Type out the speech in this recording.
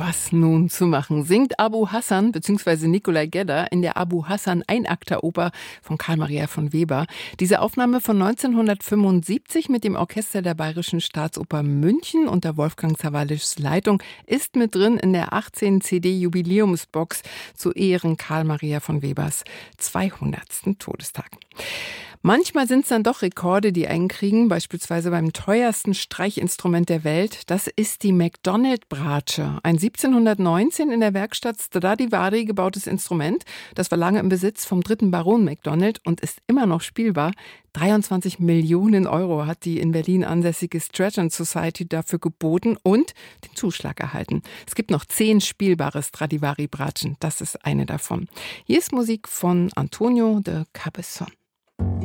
Was nun zu machen, singt Abu Hassan bzw. Nikolai Gedda in der Abu Hassan Einakteroper von Carl Maria von Weber. Diese Aufnahme von 1975 mit dem Orchester der Bayerischen Staatsoper München unter Wolfgang Sawallischs Leitung ist mit drin in der 18 CD-Jubiläumsbox zu Ehren Carl Maria von Webers 200. Todestag. Manchmal sind es dann doch Rekorde, die einen kriegen, beispielsweise beim teuersten Streichinstrument der Welt. Das ist die McDonald-Bratsche, ein 1719 in der Werkstatt Stradivari gebautes Instrument. Das war lange im Besitz vom 3. Baron McDonald und ist immer noch spielbar. 23 Millionen Euro hat die in Berlin ansässige Stratton Society dafür geboten und den Zuschlag erhalten. Es gibt noch 10 spielbare Stradivari-Bratschen. Das ist eine davon. Hier ist Musik von Antonio de Cabezon.